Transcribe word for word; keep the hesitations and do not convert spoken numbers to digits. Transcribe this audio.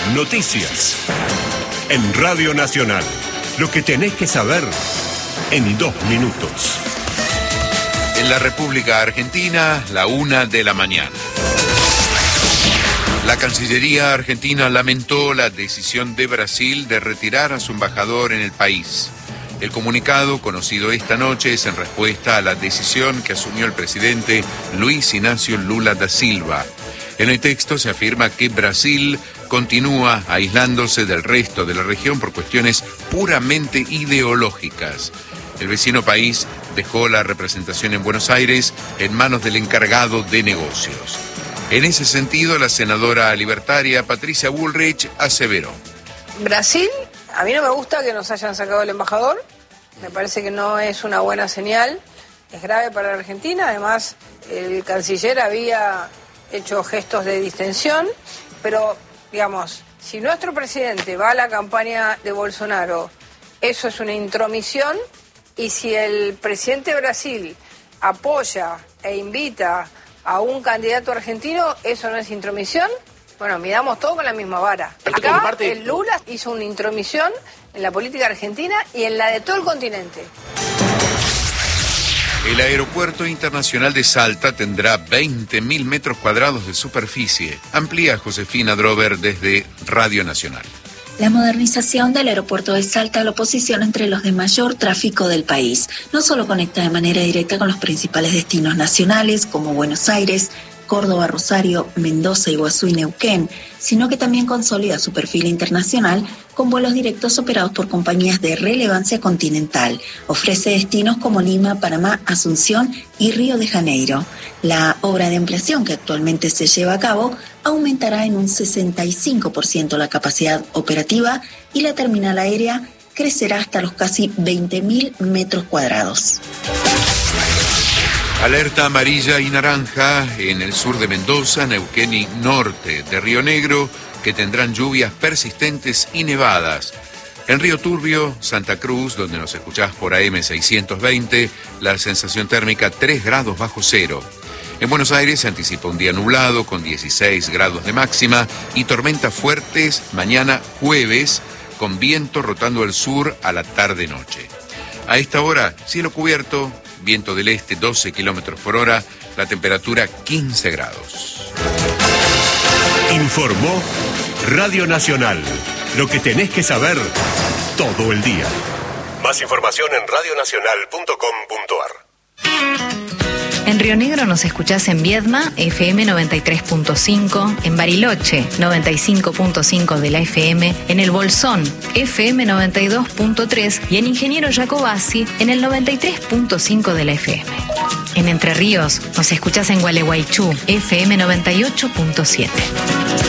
Noticias. En Radio Nacional. Lo que tenés que saber en dos minutos. En la República Argentina, la una de la mañana. La Cancillería argentina lamentó la decisión de Brasil de retirar a su embajador en el país. El comunicado, conocido esta noche, es en respuesta a la decisión que asumió el presidente Luis Inácio Lula da Silva. En el texto se afirma que Brasil continúa aislándose del resto de la región por cuestiones puramente ideológicas. El vecino país dejó la representación en Buenos Aires en manos del encargado de negocios. En ese sentido, la senadora libertaria Patricia Bullrich aseveró: Brasil, a mí no me gusta que nos hayan sacado el embajador, me parece que no es una buena señal, es grave para la Argentina, además el canciller había hecho gestos de distensión, pero, digamos, si nuestro presidente va a la campaña de Bolsonaro, eso es una intromisión, y si el presidente de Brasil apoya e invita a un candidato argentino, ¿eso no es intromisión? Bueno, miramos todo con la misma vara. Acá el Lula hizo una intromisión en la política argentina y en la de todo el continente. El Aeropuerto Internacional de Salta tendrá veinte mil metros cuadrados de superficie. Amplía Josefina Drover desde Radio Nacional. La modernización del aeropuerto de Salta lo posiciona entre los de mayor tráfico del país. No solo conecta de manera directa con los principales destinos nacionales como Buenos Aires, Córdoba, Rosario, Mendoza, Iguazú y Neuquén, sino que también consolida su perfil internacional con vuelos directos operados por compañías de relevancia continental. Ofrece destinos como Lima, Panamá, Asunción y Río de Janeiro. La obra de ampliación que actualmente se lleva a cabo aumentará en un sesenta y cinco por ciento la capacidad operativa y la terminal aérea crecerá hasta los casi veinte mil metros cuadrados. Alerta amarilla y naranja en el sur de Mendoza, Neuquén y norte de Río Negro, que tendrán lluvias persistentes y nevadas. En Río Turbio, Santa Cruz, donde nos escuchás por A M seiscientos veinte, la sensación térmica tres grados bajo cero. En Buenos Aires se anticipa un día nublado con dieciséis grados de máxima y tormentas fuertes mañana jueves, con viento rotando al sur a la tarde-noche. A esta hora, cielo cubierto, viento del este doce kilómetros por hora, la temperatura quince grados. Informó Radio Nacional. Lo que tenés que saber todo el día. Más información en radio nacional punto com punto a r. En Río Negro nos escuchás en Viedma, F M noventa y tres punto cinco, en Bariloche, noventa y cinco punto cinco de la F M, en El Bolsón, F M noventa y dos punto tres y en Ingeniero Jacobasi, en el noventa y tres punto cinco de la F M. En Entre Ríos nos escuchás en Gualeguaychú, F M noventa y ocho punto siete.